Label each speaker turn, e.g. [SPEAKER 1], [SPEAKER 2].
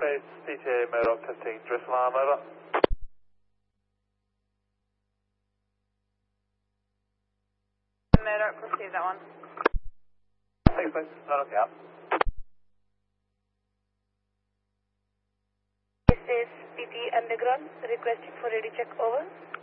[SPEAKER 1] Emirates, PTA Murdoch testing, drift alarm, over.
[SPEAKER 2] Murdoch, receive that one.
[SPEAKER 1] Thanks, mate. Murdoch out.
[SPEAKER 3] This is PT Underground, requesting for ready check, over.